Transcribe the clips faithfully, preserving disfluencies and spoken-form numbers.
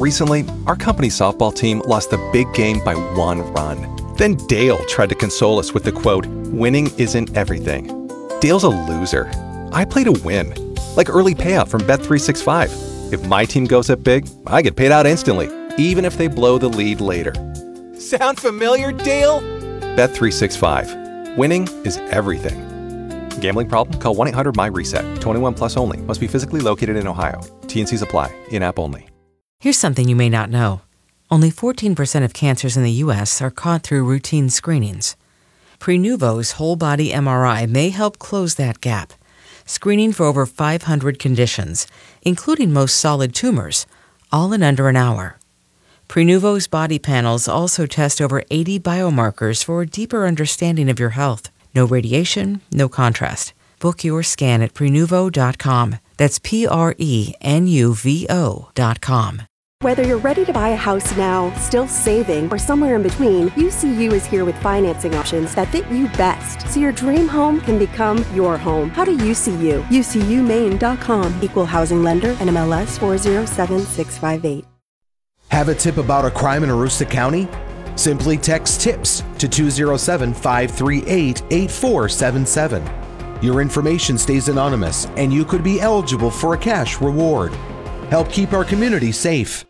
Recently, our company's softball team lost the big game by one run. Then Dale tried to console us with the quote, "Winning isn't everything." Dale's a loser. I play to win, like early payout from Bet three sixty-five. If my team goes up big, I get paid out instantly, even if they blow the lead later. Sound familiar, Dale? Bet three sixty-five. Winning is everything. Gambling problem? Call one eight hundred M Y reset. twenty-one plus only. Must be physically located in Ohio. T and Cs apply. In-app only. Here's something you may not know. Only fourteen percent of cancers in the U S are caught through routine screenings. Prenuvo's whole-body M R I may help close that gap, screening for over five hundred conditions, including most solid tumors, all in under an hour. Prenuvo's body panels also test over eighty biomarkers for a deeper understanding of your health. No radiation, no contrast. Book your scan at Prenuvo dot com. That's P R E N U V O dot com. Whether you're ready to buy a house now, still saving, or somewhere in between, U C U is here with financing options that fit you best, so your dream home can become your home. How do U C U? U C U Maine dot com. Equal housing lender, N M L S four zero seven six five eight. Have a tip about a crime in Aroostook County? Simply text TIPS to two zero seven, five three eight, eight four seven seven. Your information stays anonymous, and you could be eligible for a cash reward. Help keep our community safe.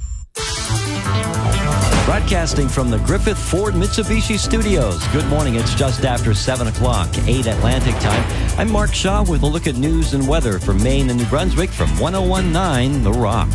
Broadcasting from the Griffith Ford Mitsubishi Studios. Good morning. It's just after seven o'clock, eight Atlantic time. I'm Mark Shaw with a look at news and weather for Maine and New Brunswick from one oh one point nine The Rock.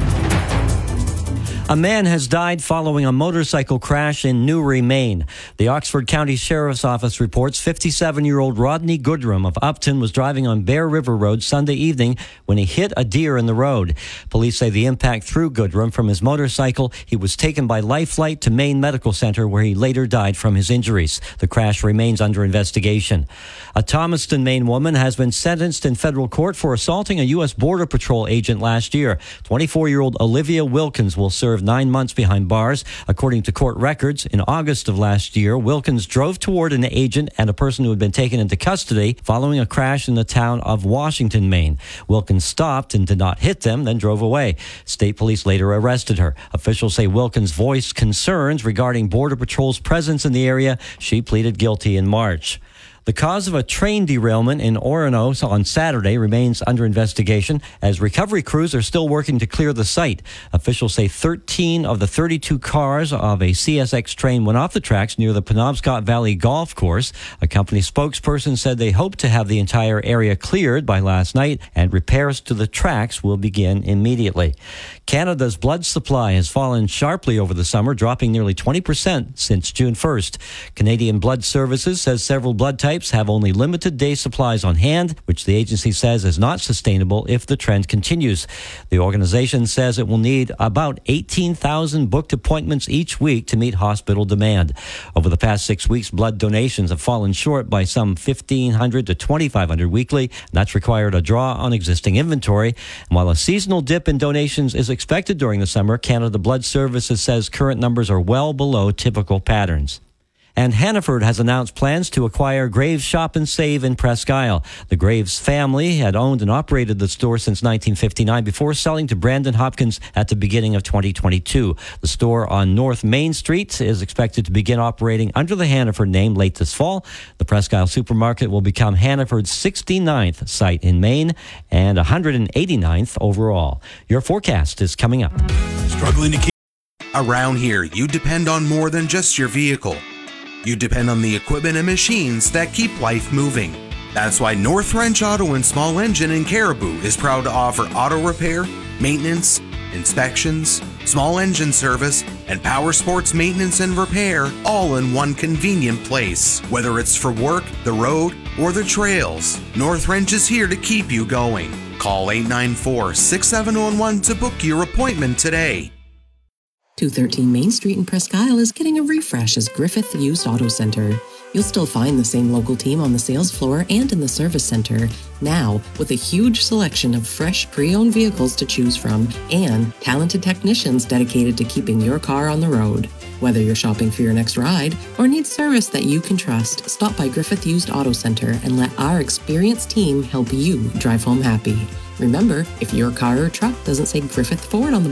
A man has died following a motorcycle crash in Newry, Maine. The Oxford County Sheriff's Office reports fifty-seven-year-old Rodney Goodrum of Upton was driving on Bear River Road Sunday evening when he hit a deer in the road. Police say the impact threw Goodrum from his motorcycle. He was taken by life flight to Maine Medical Center, where he later died from his injuries. The crash remains under investigation. A Thomaston, Maine woman has been sentenced in federal court for assaulting a U S Border Patrol agent last year. twenty-four-year-old Olivia Wilkins will serve nine months behind bars. According to court records, in August of last year, Wilkins drove toward an agent and a person who had been taken into custody following a crash in the town of Washington, Maine. Wilkins stopped and did not hit them, then drove away. State police later arrested her. Officials say Wilkins voiced concerns regarding Border Patrol's presence in the area. She pleaded guilty in March. The cause of a train derailment in Orono on Saturday remains under investigation as recovery crews are still working to clear the site. Officials say thirteen of the thirty-two cars of a C S X train went off the tracks near the Penobscot Valley Golf Course. A company spokesperson said they hope to have the entire area cleared by last night, and repairs to the tracks will begin immediately. Canada's blood supply has fallen sharply over the summer, dropping nearly twenty percent since June first. Canadian Blood Services says several blood types have only limited day supplies on hand, which the agency says is not sustainable if the trend continues. The organization says it will need about eighteen thousand booked appointments each week to meet hospital demand. Over the past six weeks, blood donations have fallen short by some fifteen hundred to twenty-five hundred weekly. And that's required a draw on existing inventory. And while a seasonal dip in donations is expected during the summer, Canada Blood Services says current numbers are well below typical patterns. And Hannaford has announced plans to acquire Graves Shop and Save in Presque Isle. The Graves family had owned and operated the store since nineteen fifty-nine before selling to Brandon Hopkins at the beginning of twenty twenty-two. The store on North Main Street is expected to begin operating under the Hannaford name late this fall. The Presque Isle supermarket will become Hannaford's sixty-ninth site in Maine and one hundred eighty-ninth overall. Your forecast is coming up. Struggling to keep around here, you depend on more than just your vehicle. You depend on the equipment and machines that keep life moving. That's why North Wrench Auto and Small Engine in Caribou is proud to offer auto repair, maintenance, inspections, small engine service, and power sports maintenance and repair, all in one convenient place. Whether it's for work, the road, or the trails, North Wrench is here to keep you going. Call eight nine four, six seven one one to book your appointment today. two thirteen Main Street in Presque Isle is getting a refresh as Griffith Used Auto Center. You'll still find the same local team on the sales floor and in the service center, now with a huge selection of fresh pre-owned vehicles to choose from and talented technicians dedicated to keeping your car on the road. Whether you're shopping for your next ride or need service that you can trust, stop by Griffith Used Auto Center and let our experienced team help you drive home happy. Remember, if your car or truck doesn't say Griffith Ford on the